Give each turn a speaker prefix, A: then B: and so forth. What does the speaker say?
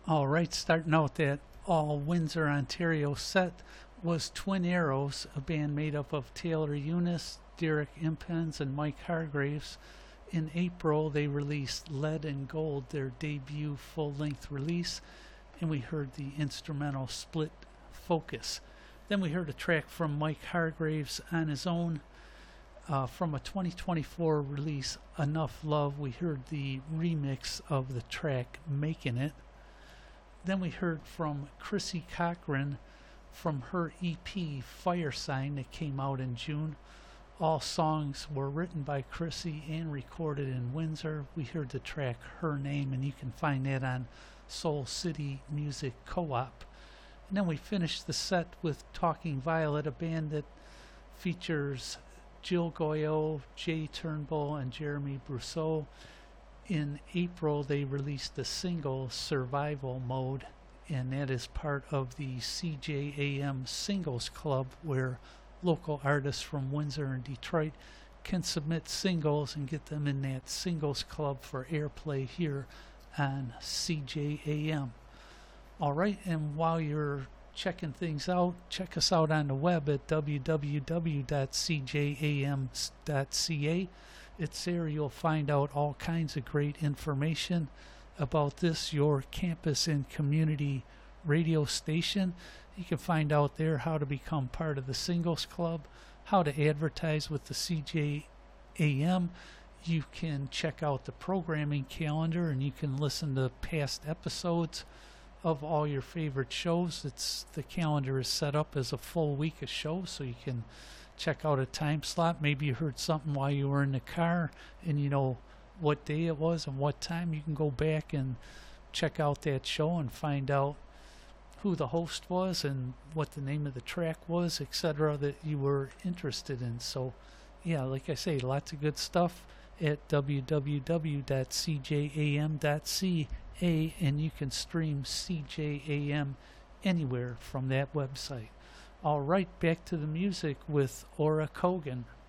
A: All right, starting out that all Windsor, Ontario set was Twin Arrows, a band made up of Taylor Eunice, Derek Impens, and Mike Hargraves. In April, they released Lead and Gold, their debut full length release, and we heard the instrumental Split Focus. Then we heard a track from Mike Hargraves on his own. From a 2024 release, Enough Love, we heard the remix of the track Making It. Then we heard from Chrissy Cochran from her EP Fire Sign that came out in June. All songs were written by Chrissy and recorded in Windsor. We heard the track Her Name, and you can find that on Soul City Music Co-op. And then we finished the set with Talking Violet, a band that features Jill Goyo, Jay Turnbull, and Jeremy Brousseau. In April, they released the single Survival Mode, and that is part of the CJAM Singles Club, where local artists from Windsor and Detroit can submit singles and get them in that Singles Club for airplay here on CJAM. All right, and while you're checking things out, check us out on the web at www.cjam.ca. It's there you'll find out all kinds of great information about this, your campus and community radio station. You can find out there how to become part of the Singles Club, how to advertise with the CJAM. You can check out the programming calendar, and you can listen to past episodes of all your favorite shows. The calendar is set up as a full week of shows, so you can check out a time slot. Maybe you heard something while you were in the car and you know what day it was and what time. You can go back and check out that show and find out who the host was and what the name of the track was, etc., that you were interested in. So yeah, like I say, lots of good stuff at www.cjam.ca, and you can stream CJAM anywhere from that website. All right, back to the music with Aura Kogan.